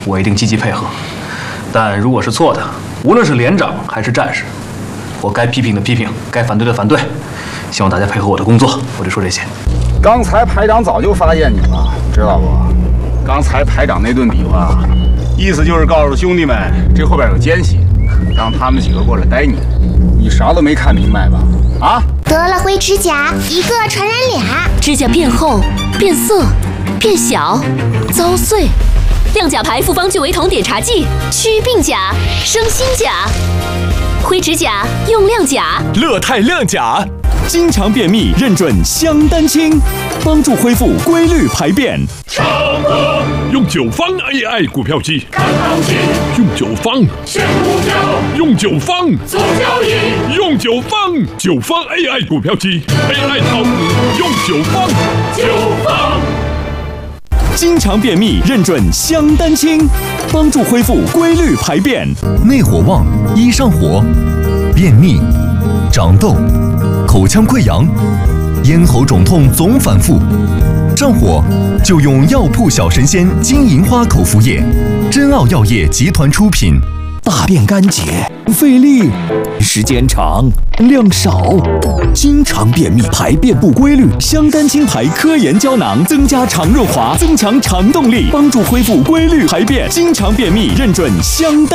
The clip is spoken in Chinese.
我一定积极配合。但如果是错的，无论是连长还是战士，我该批评的批评，该反对的反对。希望大家配合我的工作。我就说这些。 刚才排长早就发现你了，知道不？刚才排长那顿比划，意思就是告诉兄弟们，这后边有奸细，让他们几个过来逮你。你啥都没看明白吧？啊！ 得了灰指甲，一个传染俩。 指甲变厚、变色、变小、遭碎。亮甲牌复方聚维酮碘茶剂，祛病甲、生新甲。灰指甲用亮甲， 乐泰亮甲，经常便秘认准香丹清，帮助恢复规律排便。 长歌用9方 AI 股票机，看行情，用9方选股票，用9方做交易，用9方9方 AI 股票机 ，AI 炒股用9方9方。 经常便秘认准香丹清，帮助恢复规律排便。 内火旺，易上火，便秘、长痘、口腔溃疡、咽喉肿痛总反复，上火就用药铺小神仙金银花口服液，真奥药业集团出品。 大便干结，费力，时间长，量少，经常便秘，排便不规律。 香丹清牌科研胶囊增加肠润滑，增强肠动力，帮助恢复规律排便。经常便秘认准香丹。